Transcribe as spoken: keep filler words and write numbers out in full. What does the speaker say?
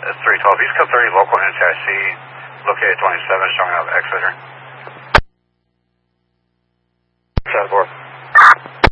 It's three twelve. East Coast thirty, local N C I C, located twenty-seven, showing up Exeter. South board.